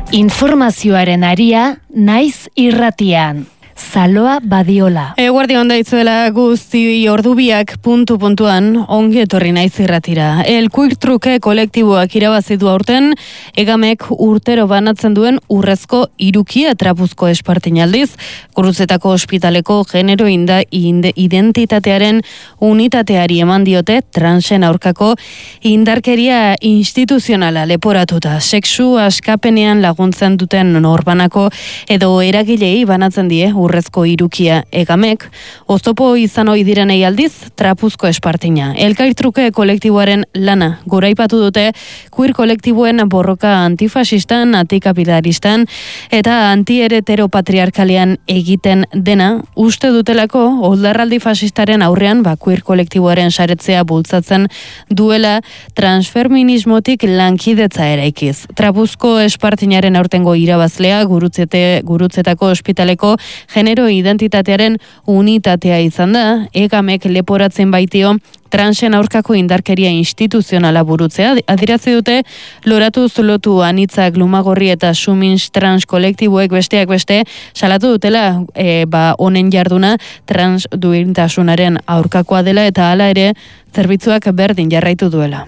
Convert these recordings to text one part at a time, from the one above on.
Informazioaren aria naiz irratian. Zaloa Badiola. Guardion daitzuela guzti ordubiak puntuan ongi etorri naiz irratira. El Quick Truke kolektiboak irabazi du aurten, Egamek urtero banatzen duen urrezko irukia trapuzko espartinaldiz, Gurutzetako ospitaleko genero identitatearen unitateari eman diote transen aurkako indarkeria instituzionala leporatuta. Sexu askapenean laguntzen duten norbanako edo eragilei banatzen die urrezko irukia. Egamek, oztopo izan ohi direnei aldiz, trapuzko espartina. El Quick Truke kolektiboaren lana goraipatu dute queer kolektiboen borroka antifasistan, antikapitalistan eta antiereteropatriarkalean egiten dena, uste dutelako oldarraldi fasistaren aurrean queer kolektiboaren saretzea bultzatzen duela transfeminismotik lankidetza eraikiz. Trapuzko espartinaren aurtengo irabazlea Gurutzetako ospitaleko genero identitatearen unitatea izan da. Egamek leporatzen baitio transen aurkako indarkeria instituzionala burutzea. Adierazi dute loratuz lotu anitzak Lumagorri eta Sumins trans kolektiboek besteak beste salatu dutela honen jarduna trans duintasunaren aurkakoa dela eta hala ere zerbitzuak berdin jarraitu duela.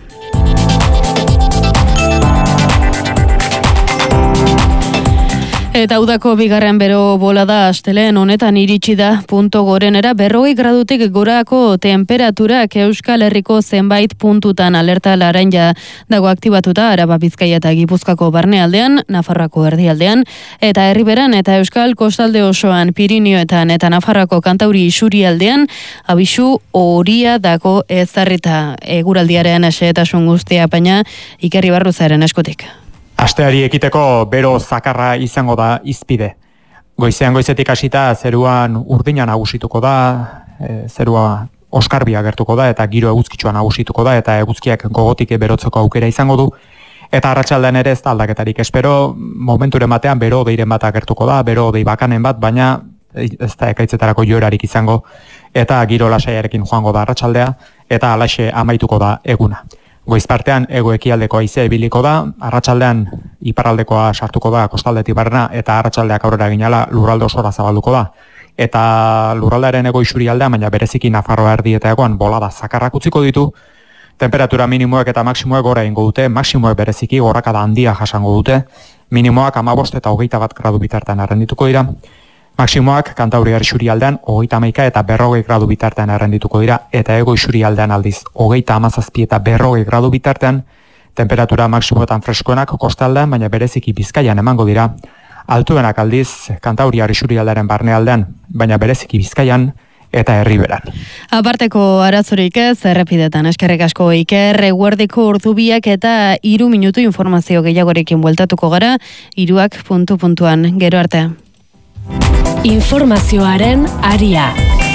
Eta udako bigarren bero bolada astelehen honetan iritsi da punto gorenera 40 gradutik gorako temperaturak Euskal Herriko zenbait puntutan alerta laranja dago aktibatuta Araba, Bizkaia eta Gipuzkoako barnealdean, Nafarroako erdialdean eta Herriberan eta Euskal Kostalde osoan, Pirinioetan eta Nafarroako Kantauri isurialdean abisu horia dago ezarrita. Eguraldiaren xehetasun guztia baina Iker Ibarruzaren eskutik. Asteari ekiteko bero zakarra izango da izpide. Goizean goizetik hasita zeruan urdina nagusituko da, zerua oskarbia gertuko da eta giro eguzkitsua nagusituko da eta eguzkiak gogotik berotzeko aukera izango du. Eta arratsaldean ere ez da aldaketarik espero, momenturen batean bero deiren bat agertuko da, bero dei bakanen bat, baina ez da ekaitzetarako joerarik izango eta giro lasaiarekin joango da arratsaldea eta halaxe amaituko da eguna. Goizpartean hego-ekialdeko haizea ibiliko da, arratsaldean iparraldekoa sartuko da kostaldetik barrena eta arratsaldeak aurrera ginala lurralde osora zabalduko da. Eta lurraldearen hego isurialdean, baina bereziki Nafarroa erdietakoan bolada zakarrak utziko ditu, temperatura minimoak eta maksimoak gora egingo dute, maksimoak bereziki gorakada handia jasango dute, minimoak 15 eta 21 gradu bitartean errendituko dira, maksimoak Kantauriar isurialdean 31 eta 40 gradu bitartean errendituko dira eta hego isurialdean aldiz 37 eta 40 gradu bitartean temperatura maksimoetan freskoenak kostaldean baina bereziki Bizkaian emango dira. Altuenak aldiz Kantauriar isurialdearen barnealdean baina bereziki Bizkaian eta Herriberan. Aparteko arazorik ez, errepidetan eskerrik asko Iker, eguerdiko ordubiak eta 3 minutu informazio gehiagorekin bueltatuko gara, 3 puntuan, gero arte. Informazioaren aria.